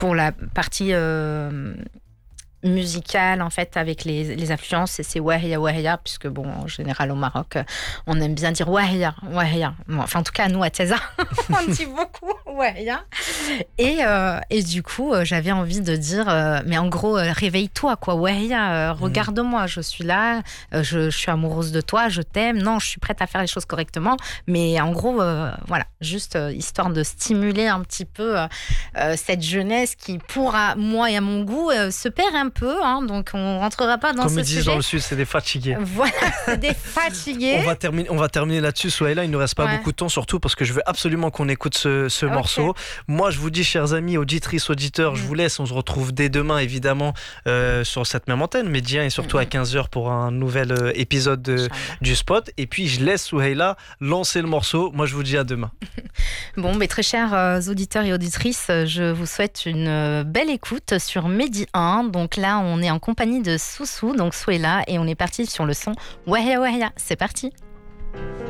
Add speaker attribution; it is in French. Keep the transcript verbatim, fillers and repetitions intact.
Speaker 1: pour la partie euh, musicale, en fait, avec les, les influences, c'est, c'est Wahia Wahia, puisque, bon, en général, au Maroc, on aime bien dire Wahia, Wahia. Bon, enfin, en tout cas, nous, à Teza, on dit beaucoup Wahia. Et, euh, et du coup, euh, j'avais envie de dire, euh, mais en gros, euh, réveille-toi, quoi, Wahia, euh, regarde-moi, je suis là, euh, je, je suis amoureuse de toi, je t'aime, non, je suis prête à faire les choses correctement, mais en gros, euh, voilà, juste euh, histoire de stimuler un petit peu euh, euh, cette jeunesse qui, pour à, moi et à mon goût, euh, se perd un peu, hein, donc on rentrera pas dans
Speaker 2: Comme
Speaker 1: ce
Speaker 2: ils disent
Speaker 1: sujet.
Speaker 2: dans le sud, c'est des fatigués.
Speaker 1: Voilà, c'est des fatigués.
Speaker 2: On va terminer, on va terminer là-dessus, Souhaila. Il ne nous reste pas
Speaker 1: Ouais.
Speaker 2: beaucoup de temps, surtout parce que je veux absolument qu'on écoute ce, ce
Speaker 1: Ok.
Speaker 2: morceau. Moi, je vous dis, chers amis, auditrices, auditeurs,
Speaker 1: Mm.
Speaker 2: je vous laisse. On se retrouve dès demain, évidemment, euh, sur cette même antenne, Média, et surtout
Speaker 1: Mm.
Speaker 2: à quinze heures pour un nouvel euh, épisode de,
Speaker 1: Inch'Allah.
Speaker 2: du Spot. Et puis, je laisse Souhaila lancer le morceau. Moi, je vous dis à demain.
Speaker 1: Bon, mais très chers euh, auditeurs et auditrices, je vous souhaite une euh, belle écoute sur Mehdi un. Donc là, on est en compagnie de Soussou, donc Souhaila, et on est parti sur le son Wahia Wahia. C'est parti.